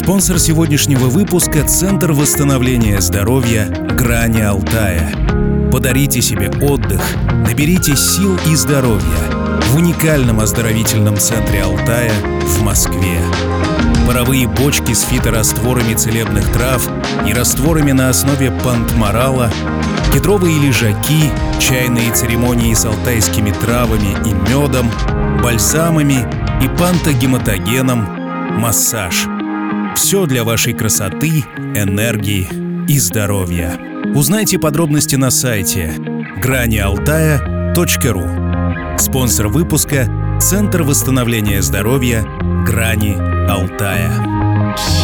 Спонсор сегодняшнего выпуска — Центр восстановления здоровья «Грани Алтая». Подарите себе отдых, наберитесь сил и здоровья в уникальном оздоровительном центре Алтая в Москве. Паровые бочки с фиторастворами целебных трав и растворами на основе пантморала, кедровые лежаки, чайные церемонии с алтайскими травами и медом, бальсамами и пантогематогеном, массаж. Все для вашей красоты, энергии и здоровья. Узнайте подробности на сайте granialtaya.ru. Спонсор выпуска — Центр восстановления здоровья «Грани Алтая».